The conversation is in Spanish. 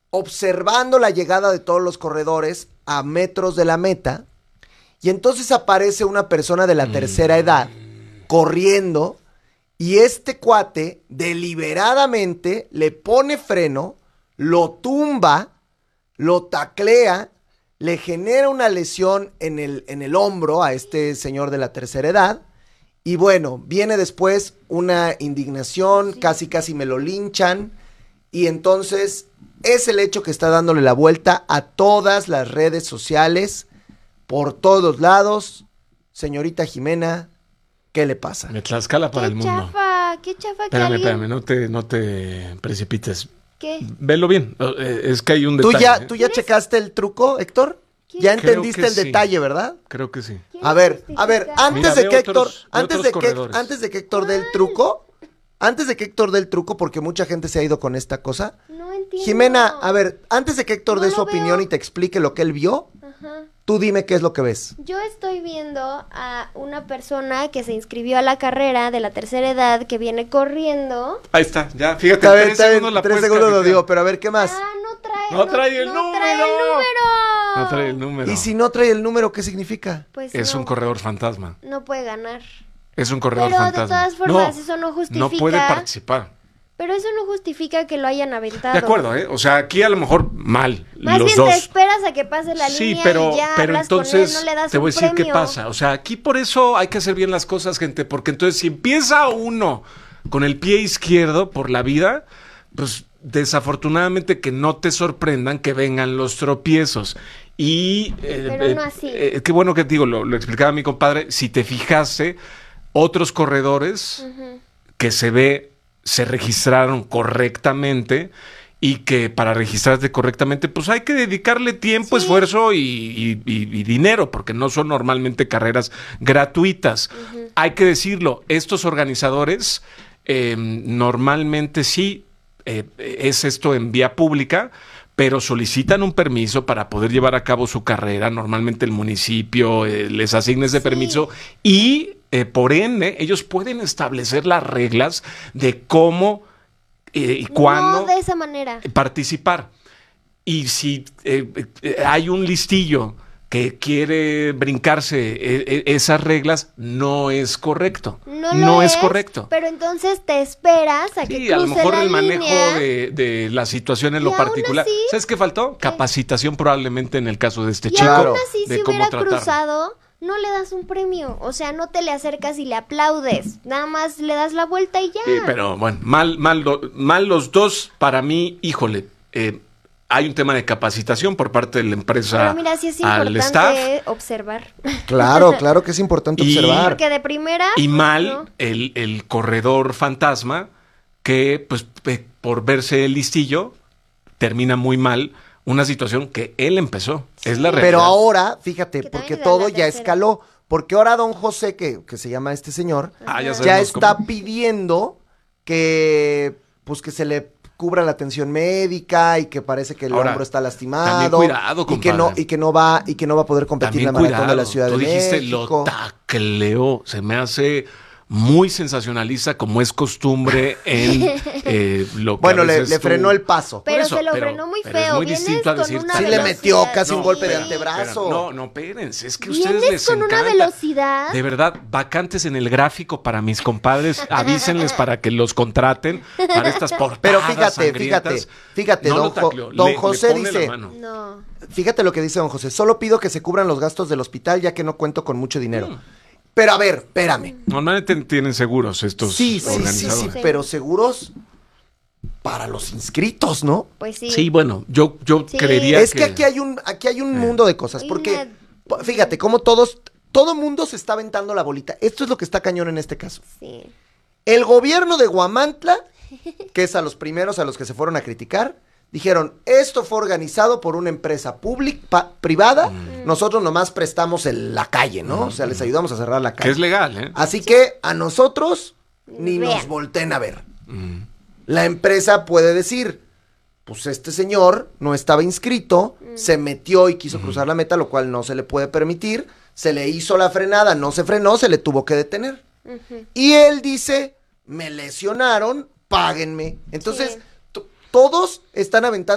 observando la llegada de todos los corredores a metros de la meta, y entonces aparece una persona de la tercera edad corriendo, y este cuate deliberadamente le pone freno, lo tumba, lo taclea, le genera una lesión en el hombro a este señor de la tercera edad. Y bueno, viene después una indignación, casi me lo linchan. Y entonces es el hecho que está dándole la vuelta a todas las redes sociales, por todos lados. Señorita Jimena, ¿qué le pasa? Me Tlaxcala para el mundo. Qué chafa que Espérame, no te precipites. ¿Qué? Velo bien, es que hay un detalle. ¿Tú ya checaste el truco, Héctor? ¿Qué? Ya entendiste el sí. detalle, ¿verdad? Creo que sí. A ver, antes Mira, de ve que otros Héctor, corredores. antes de que Héctor dé el truco, porque mucha gente se ha ido con esta cosa. No entiendo. Jimena, a ver, antes de que Héctor No dé lo su opinión veo. y te explique lo que él vio, Ajá. tú dime qué es lo que ves. Yo estoy viendo a una persona que se inscribió a la carrera de la tercera edad que viene corriendo. Ahí está, ya, fíjate, Está bien, 3 segundos la 3 puedes segundos lo calificar. digo, pero a ver, ¿qué más? No trae el número. trae el número. No trae el número. Y si no trae el número, ¿qué significa? Pues Es no, un corredor fantasma. no puede ganar. Es un corredor Pero de fantasma. todas formas, eso no justifica. No puede participar. Pero eso no justifica que lo hayan aventado. De acuerdo, ¿eh? O sea, aquí a lo mejor mal, Más los bien dos. te esperas a que pase la Sí, línea pero y ya hablas entonces con él, no le das te voy a un decir qué premio. pasa. O sea, aquí por eso hay que hacer bien las cosas, gente, porque entonces si empieza uno con el pie izquierdo por la vida, pues desafortunadamente que no te sorprendan que vengan los tropiezos. Y Pero no así. qué bueno que digo, lo explicaba mi compadre, si te fijaste, otros corredores que se registraron correctamente y que para registrarte correctamente pues hay que dedicarle tiempo, esfuerzo y dinero, porque no son normalmente carreras gratuitas. Hay que decirlo, estos organizadores normalmente sí es esto en vía pública, pero solicitan un permiso para poder llevar a cabo su carrera. Normalmente el municipio les asigna ese permiso y por ende ellos pueden establecer las reglas de cómo y cuándo No de esa manera. participar. Y si hay un listillo que quiere brincarse esas reglas, no es correcto. No es correcto. Pero entonces te esperas a que Sí, cruce a lo mejor la el manejo línea. de la situación en Y lo aún particular. así, ¿Sabes qué faltó? Capacitación probablemente en el caso de este Y chico. aún así, de si cómo hubiera tratarlo. cruzado, no le das un premio. O sea, no te le acercas y le aplaudes. Nada más le das la vuelta y ya. Sí, pero bueno, mal los dos. Para mí, híjole, hay un tema de capacitación por parte de la empresa Pero mira, sí es al staff. importante observar. Claro que es importante Y- observar. Porque de primera. Y pues, mal no. el corredor fantasma que, pues, por verse el listillo, termina muy mal una situación que él empezó. Es la realidad. Pero ahora, fíjate, Que porque también todo la ya tercera. escaló. Porque ahora don José, que se llama este señor, Ya ya sabemos está cómo. pidiendo que se le cubra la atención médica y que parece que el Ahora, hombro está también lastimado cuidado, y que no compadre. va a poder competir También en la maratón cuidado. de la Ciudad Tú de dijiste, México. lo tacleó. Se me hace muy sensacionalista, como es costumbre en lo que Bueno, a le veces tú- frenó el paso. Pero eso, se lo pero- frenó muy pero es feo. muy Vienes distinto a con decir una Sí, le velocidad. metió casi un golpe de Sí. antebrazo. No, espérense, es que a ustedes Vienes les con una encanta. velocidad. De verdad, vacantes en el gráfico para mis compadres, avísenles para que los contraten para estas portadas Pero fíjate, sangrientas. fíjate, No lo don tacleó, don le José pone la dice, mano. No. fíjate lo que dice don José, solo pido que se cubran los gastos del hospital ya que no cuento con mucho dinero. Pero a ver, espérame. Normalmente tienen seguros estos Sí, organizadores. Sí. pero seguros para los inscritos, ¿no? Pues sí. Sí, bueno, yo Sí. Es creería que aquí hay un mundo de cosas, Hay porque fíjate cómo todo mundo se está aventando la bolita. Esto es lo que está cañón en este caso. Sí. El gobierno de Huamantla, que es a los primeros a los que se fueron a criticar, dijeron, esto fue organizado por una empresa privada, nosotros nomás prestamos la calle, ¿no? O sea, les ayudamos a cerrar la que calle. es legal, ¿eh? Así que a nosotros ni Vean. nos volteen a ver. La empresa puede decir, pues este señor no estaba inscrito, se metió y quiso cruzar la meta, lo cual no se le puede permitir, se le hizo la frenada, no se frenó, se le tuvo que detener. Y él dice, me lesionaron, páguenme. Entonces, Sí. todos están aventando